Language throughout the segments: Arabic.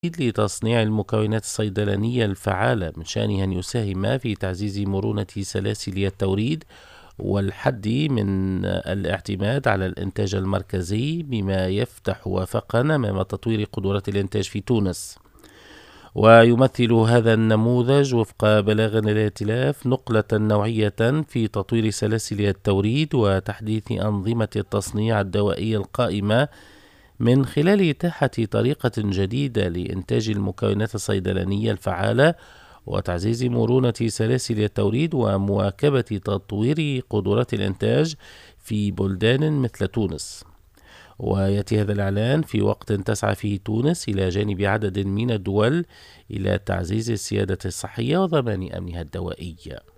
لتصنيع المكونات الصيدلانية الفعالة من شأنه أن يساهم في تعزيز مرونة سلاسل التوريد والحد من الاعتماد على الإنتاج المركزي، بما يفتح آفاقا أمام تطوير قدرات الإنتاج في تونس. ويمثل هذا النموذج وفق بلاغ الائتلاف نقلة نوعية في تطوير سلاسل التوريد وتحديث أنظمة التصنيع الدوائي القائمة، من خلال إتاحة طريقة جديدة لإنتاج المكونات الصيدلانية الفعالة وتعزيز مرونة سلاسل التوريد ومواكبة تطوير قدرات الإنتاج في بلدان مثل تونس. ويأتي هذا الإعلان في وقت تسعى فيه تونس إلى جانب عدد من الدول إلى تعزيز السيادة الصحية وضمان أمنها الدوائي.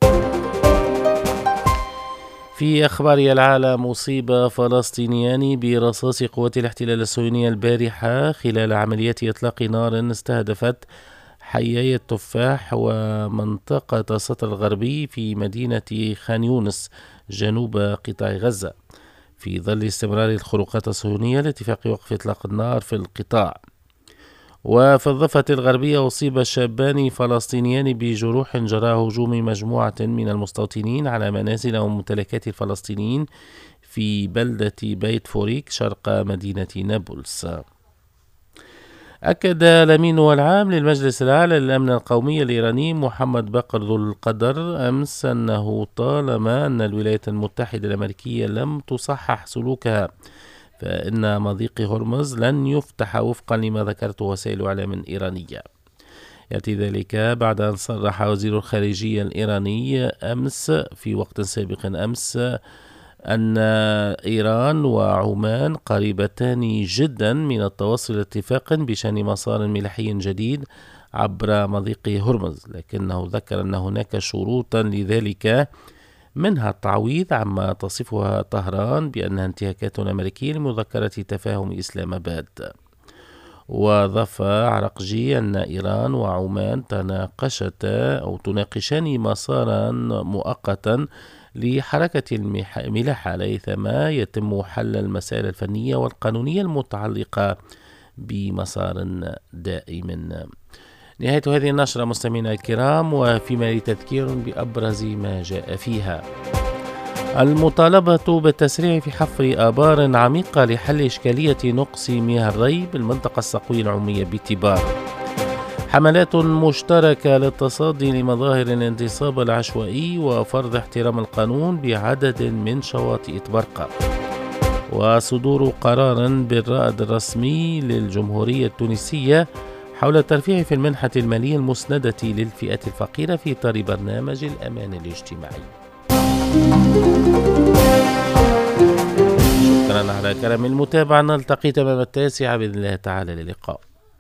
في أخبار العالم، أصيب فلسطينيان برصاص قوات الاحتلال الصهيونية البارحة خلال عمليات إطلاق نار استهدفت حيي التفاح ومنطقة السطر الغربي في مدينة خان يونس جنوب قطاع غزة، في ظل استمرار الخروقات الصهيونية لاتفاق وقف إطلاق النار في القطاع. وفي الضفة الغربية، أصيب شابان فلسطينيان بجروح جراء هجوم مجموعة من المستوطنين على منازل وممتلكات الفلسطينيين في بلدة بيت فوريك شرق مدينة نابلس. أكد الأمين العام للمجلس الأعلى للأمن القومي الإيراني محمد باقر ذو القدر أمس أنه طالما أن الولايات المتحدة الأمريكية لم تصحح سلوكها، فإن مضيق هرمز لن يفتح وفقا لما ذكرته وسائل إعلام إيرانية. يأتي ذلك بعد أن صرح وزير الخارجية الإيراني أمس في وقت سابق أن إيران وعمان قريبتان جدا من التوصل لاتفاق بشأن مسار ملاحي جديد عبر مضيق هرمز، لكنه ذكر أن هناك شروطا لذلك، منها التعويض عما تصفها طهران بأنها انتهاكات أمريكية لمذكرة تفاهم إسلام آباد. وأضاف عرقجي أن إيران وعمان تناقشان مسارا مؤقتا لحركة الملاحة ليثما يتم حل المسائل الفنية والقانونية المتعلقة بمسار دائم. نهاية هذه النشرة مستمعينا الكرام، وفيما لتذكير بأبرز ما جاء فيها: المطالبة بالتسريع في حفر آبار عميقة لحل إشكالية نقص مياه الري بالمنطقة السقوية العمومية بتبار. حملات مشتركة للتصدي لمظاهر الانتصاب العشوائي وفرض احترام القانون بعدد من شواطئ برقة. وصدور قرار بالرائد الرسمي للجمهورية التونسية حول الترفيه في المنحة المالية المسندة للفئات الفقيرة في إطار برنامج الأمان الاجتماعي. شكرا على كرم المتابعة، نلتقي تمام 9 بإذن الله تعالى. للقاء.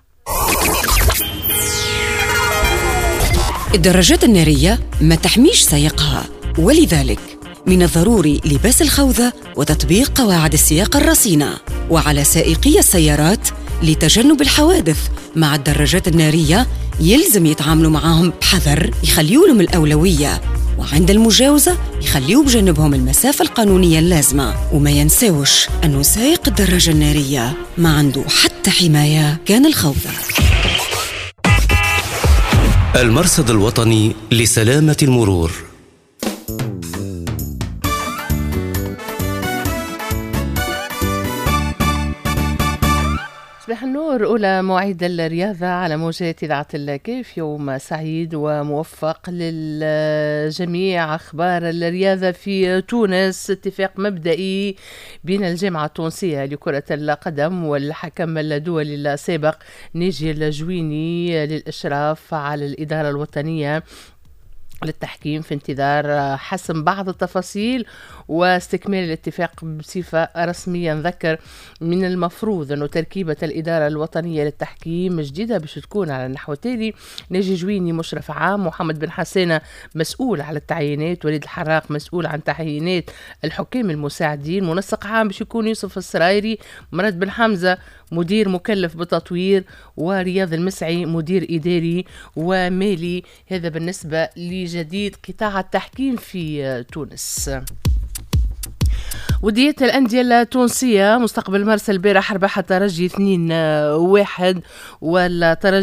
الدراجات النارية ما تحميش سائقها، ولذلك من الضروري لباس الخوذة وتطبيق قواعد السياقة الرصينة. وعلى سائقي السيارات لتجنب الحوادث مع الدراجات النارية يلزم يتعاملوا معهم بحذر، يخليوا لهم الأولوية، وعند المجاوزة يخليوا بجنبهم المسافة القانونية اللازمة. وما ينساوش أنه سائق الدراجة النارية ما عنده حتى حماية كان الخوذة. المرصد الوطني لسلامة المرور. صباح النور. أولى مواعيد الرياضة على موجات إذاعة الكيف، يوم سعيد وموفق للجميع. أخبار الرياضة في تونس: اتفاق مبدئي بين الجامعة التونسية لكرة القدم والحكم الدولي السابق ناجي الجويني للإشراف على الإدارة الوطنية للتحكيم في انتظار حسم بعض التفاصيل واستكمال الاتفاق بصفة رسمية. نذكر من المفروض أنه تركيبة الإدارة الوطنية للتحكيم جديدة باش تكون على النحو التالي: ناجي جويني مشرف عام، محمد بن حسانة مسؤول على التعيينات، وليد الحراق مسؤول عن تعيينات الحكام المساعدين، منسق عام باش يكون يوسف السرايري، مراد بن حمزة مدير مكلف بالتطوير، ورياض المسعي مدير إداري ومالي. هذا بالنسبة لجديد قطاع التحكيم في تونس. ودية الأندية التونسية مستقبل مرسى البارح ربح الترجي 2-1 والترجي